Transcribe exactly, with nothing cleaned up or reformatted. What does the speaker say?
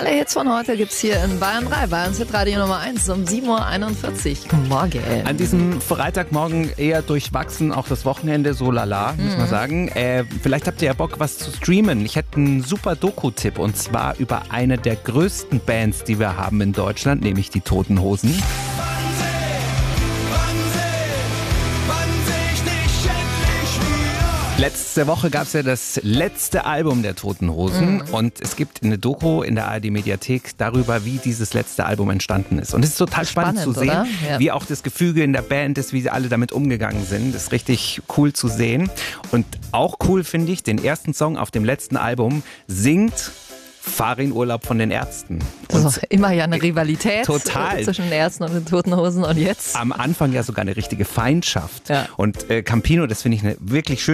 Alle Hits von heute gibt's hier in Bayern drei, Bayerns Hitradio Nummer eins um sieben Uhr einundvierzig. Guten Morgen. An diesem Freitagmorgen eher durchwachsen, auch das Wochenende so lala, muss man sagen. Äh, vielleicht habt ihr ja Bock, was zu streamen. Ich hätte einen super Doku-Tipp und zwar über eine der größten Bands, die wir haben in Deutschland, nämlich die Toten Hosen. Letzte Woche gab es ja das letzte Album der Toten Hosen mhm. und es gibt eine Doku in der A R D-Mediathek darüber, wie dieses letzte Album entstanden ist. Und es ist total spannend, spannend zu sehen, ja. wie auch das Gefüge in der Band ist, wie sie alle damit umgegangen sind. Das ist richtig cool zu sehen. Und auch cool finde ich, den ersten Song auf dem letzten Album singt Fahr in Urlaub von den Ärzten. Und das ist immer ja eine Rivalität total. zwischen den Ärzten und den Toten Hosen und jetzt. Am Anfang ja sogar eine richtige Feindschaft. Ja. Und äh, Campino, das finde ich eine wirklich schöne